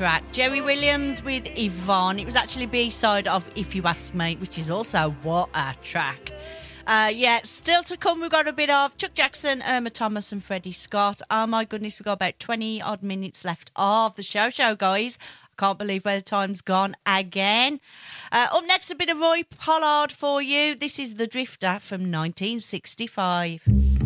track. Jerry Williams with Yvonne. It was actually B-side of If You Ask Me, which is also what a track. Still to come, we've got a bit of Chuck Jackson, Irma Thomas and Freddie Scott. Oh my goodness, we've got about 20 odd minutes left of the show, guys. I can't believe where the time's gone again. Up next, a bit of Roy Pollard for you. This is The Drifter from 1965.